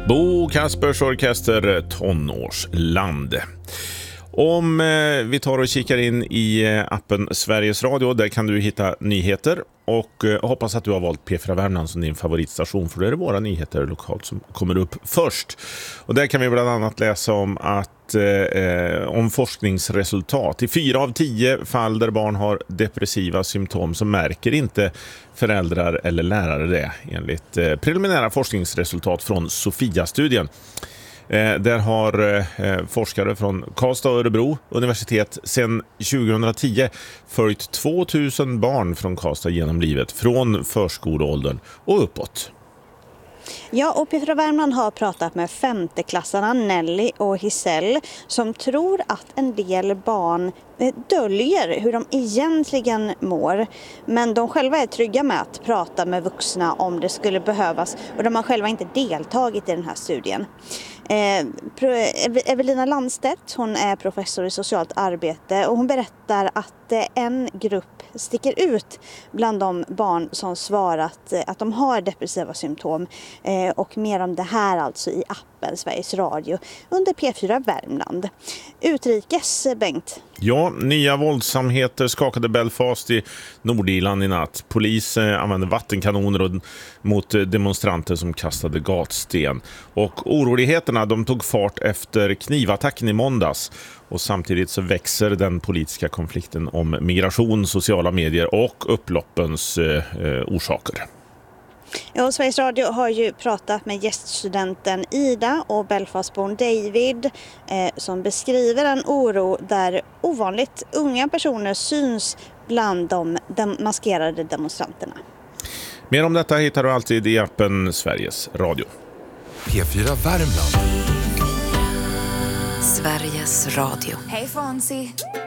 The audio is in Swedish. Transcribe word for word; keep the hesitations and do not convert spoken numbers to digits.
Bo Kaspers orkester Tonårsland. Om eh, vi tar och kikar in i eh, appen Sveriges Radio, där kan du hitta nyheter och eh, hoppas att du har valt P fyra Värmland som din favoritstation, för det är det våra nyheter lokalt som kommer upp först. Och där kan vi bland annat läsa om att eh, om forskningsresultat. I fyra av tio fall där barn har depressiva symptom så märker inte föräldrar eller lärare det, enligt eh, preliminära forskningsresultat från Sofia-studien. Eh, där har eh, forskare från Karlstad och Örebro universitet sedan tjugohundratio följt tvåtusen barn från Karlstad genom livet från förskoleåldern och uppåt. Ja, och P fyra Värmland har pratat med femteklassarna Nelly och Hisell som tror att en del barn döljer hur de egentligen mår. Men de själva är trygga med att prata med vuxna om det skulle behövas, och de har själva inte deltagit i den här studien. Eh, Evelina Landstedt, hon är professor i socialt arbete, och hon berättar att eh, en grupp sticker ut bland de barn som svarat eh, att de har depressiva symptom, eh, och mer om det här alltså i appen Sveriges Radio under P fyra Värmland. Utrikes, Bengt. Ja, nya våldsamheter skakade Belfast i Nordirland i natt. Polis eh, använde vattenkanoner mot demonstranter som kastade gatsten. Och oroligheterna de tog fart efter knivattacken i måndags. Och samtidigt så växer den politiska konflikten om migration, sociala medier och upploppens eh, orsaker. Ja, Sveriges Radio har ju pratat med gäststudenten Ida och Belfastborn David eh, som beskriver en oro där ovanligt unga personer syns bland de dem- maskerade demonstranterna. Mer om detta hittar du alltid i appen Sveriges Radio. P fyra Värmland. Sveriges Radio. Hej Fonzie.